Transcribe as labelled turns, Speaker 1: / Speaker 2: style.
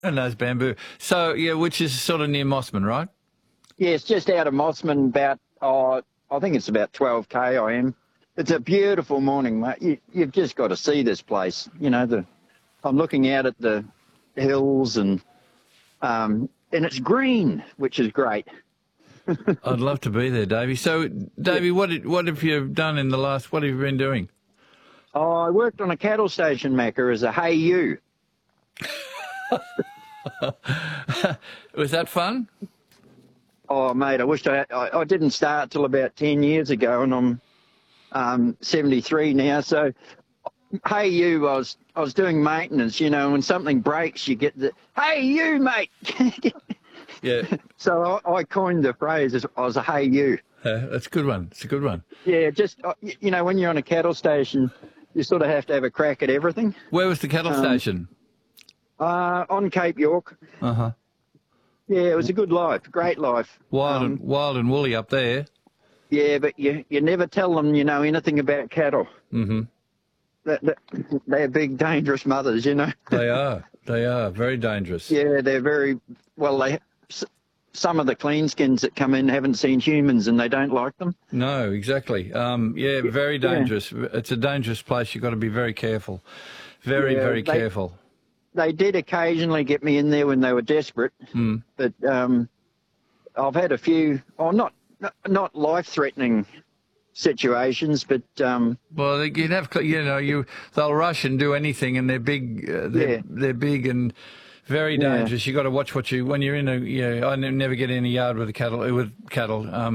Speaker 1: And those bamboo. So, yeah, which is sort of near Mossman, right?
Speaker 2: Yeah, it's just out of Mossman, about, I think it's about 12K I am. It's a beautiful morning, mate. You've just got to see this place. You know, I'm looking out at the hills and it's green, which is great.
Speaker 1: I'd love to be there, Davey. So, Davey, what have you done in the last, what have you been doing?
Speaker 2: Oh, I worked on a cattle station, Macca, as a hey you.
Speaker 1: Was that fun?
Speaker 2: Oh, mate, I wished I didn't start till about 10 years ago, and I'm 73 now. So, hey you, I was doing maintenance. You know, when something breaks, you get the hey you, mate.
Speaker 1: Yeah.
Speaker 2: So I coined the phrase as I was a hey you.
Speaker 1: That's a good one. It's a good one.
Speaker 2: Yeah, just, you know, when you're on a cattle station, you sort of have to have a crack at everything.
Speaker 1: Where was the cattle station?
Speaker 2: On Cape York.
Speaker 1: Uh-huh.
Speaker 2: Yeah, it was a good life, great life.
Speaker 1: Wild and woolly up there.
Speaker 2: Yeah, but you never tell them you know anything about cattle.
Speaker 1: Mm-hmm.
Speaker 2: They're big, dangerous mothers, you know.
Speaker 1: They are. They are very dangerous.
Speaker 2: Yeah, they're very, well, some of the cleanskins that come in haven't seen humans and they don't like them.
Speaker 1: No, exactly. Yeah, very dangerous. Yeah. It's a dangerous place. You've got to be very careful. Very careful.
Speaker 2: They did occasionally get me in there when they were desperate, but I've had a few, not life-threatening situations, but
Speaker 1: well, you'd have, you know, they'll rush and do anything, and they're big. They're big and very dangerous. You got to watch when you're in a. Yeah, I never get in a yard with cattle.